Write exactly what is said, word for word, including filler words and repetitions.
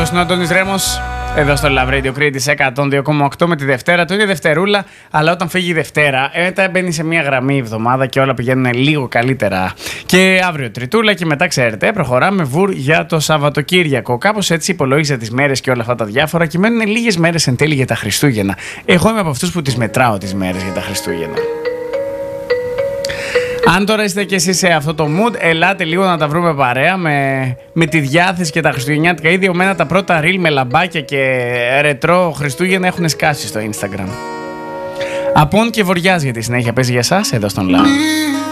αυτός είναι ο Αντώνης Ρέμος, εδώ στο Love Radio Crete εκατόν δύο κόμμα οκτώ με τη Δευτέρα. Το είναι Δευτερούλα, αλλά όταν φύγει η Δευτέρα, μετά μπαίνει σε μια γραμμή εβδομάδα και όλα πηγαίνουν λίγο καλύτερα. Και αύριο Τριτούλα και μετά, ξέρετε, προχωράμε βουρ για το Σαββατοκύριακο. Κάπως έτσι υπολόγιζα τις μέρες και όλα αυτά τα διάφορα και μένουν λίγες μέρες εν τέλει για τα Χριστούγεννα. Εγώ είμαι από αυτούς που τις μετράω τις μέρες για τα Χριστούγεννα. Αν τώρα είστε και εσείς σε αυτό το mood, ελάτε λίγο να τα βρούμε παρέα με, με τη διάθεση και τα χριστουγεννιάτικα. Ήδη ομένα τα πρώτα reel με λαμπάκια και ρετρό Χριστούγεννα έχουν σκάσει στο Instagram. Απόν και βοριάς, γιατί συνέχεια παίζει για εσάς εδώ στον Love.